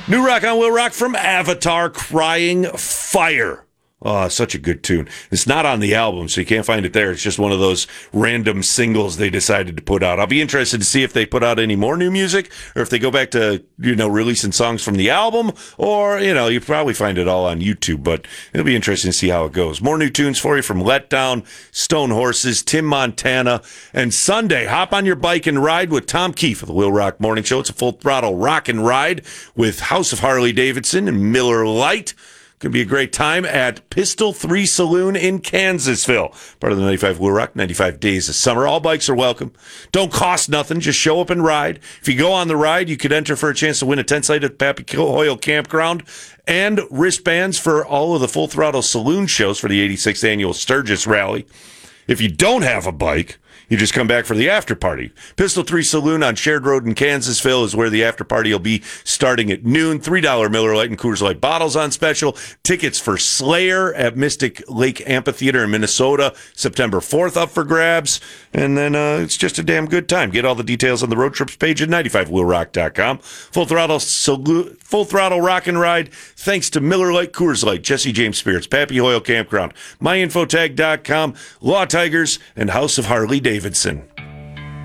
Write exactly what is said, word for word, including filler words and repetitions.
New rock on Will Rock from Avatar, Crying Fire. Oh, such a good tune. It's not on the album, so you can't find it there. It's just one of those random singles they decided to put out. I'll be interested to see if they put out any more new music or if they go back to, you know, releasing songs from the album, or, you know, you probably find it all on YouTube, but it'll be interesting to see how it goes. More new tunes for you from Letdown, Stone Horses, Tim Montana, and Sunday, hop on your bike and ride with Tom Keefe of the Will Rock Morning Show. It's a full throttle rock and ride with House of Harley Davidson and Miller Lite. Could be a great time at Pistol three Saloon in Kansasville. Part of the ninety-five Will Rock, ninety-five Days of Summer. All bikes are welcome. Don't cost nothing. Just show up and ride. If you go on the ride, you could enter for a chance to win a tent site at Pappy Hoyle Campground and wristbands for all of the Full Throttle Saloon shows for the eighty-sixth Annual Sturgis Rally. If you don't have a bike, you just come back for the after party. Pistol three Saloon on Shared Road in Kansasville is where the after party will be starting at noon. three dollars Miller Lite and Coors Light bottles on special. Tickets for Slayer at Mystic Lake Amphitheater in Minnesota, September fourth up for grabs. And then uh, it's just a damn good time. Get all the details on the road trips page at ninety-five will rock dot com. Full throttle salu- full throttle rock and ride. Thanks to Miller Lite, Coors Light, Jesse James Spirits, Pappy Hoyle Campground, my info tag dot com, Law Tigers, and House of Harley Davidson.